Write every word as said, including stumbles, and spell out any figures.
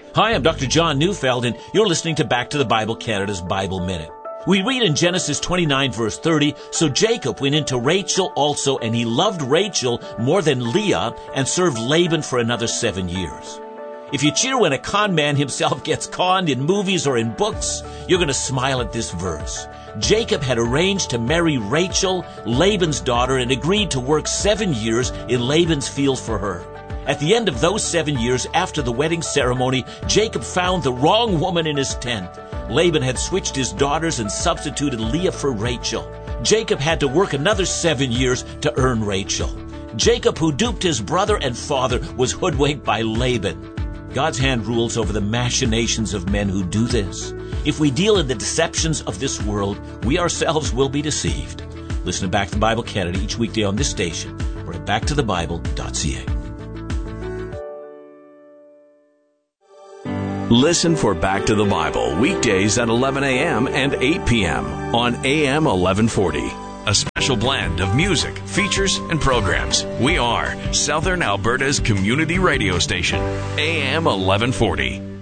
Hi, I'm Doctor John Neufeld, and you're listening to Back to the Bible Canada's Bible Minute. We read in Genesis twenty-nine, verse thirty, "So Jacob went into Rachel also, and he loved Rachel more than Leah, and served Laban for another seven years." If you cheer when a con man himself gets conned in movies or in books, you're going to smile at this verse. Jacob had arranged to marry Rachel, Laban's daughter, and agreed to work seven years in Laban's field for her. At the end of those seven years after the wedding ceremony, Jacob found the wrong woman in his tent. Laban had switched his daughters and substituted Leah for Rachel. Jacob had to work another seven years to earn Rachel. Jacob, who duped his brother and father, was hoodwinked by Laban. God's hand rules over the machinations of men who do this. If we deal in the deceptions of this world, we ourselves will be deceived. Listen to Back to the Bible Canada each weekday on this station or at back to the bible dot c a. Listen for Back to the Bible weekdays at eleven a.m. and eight p.m. on A M eleven forty. A special blend of music, features, and programs. We are Southern Alberta's community radio station, A M eleven forty.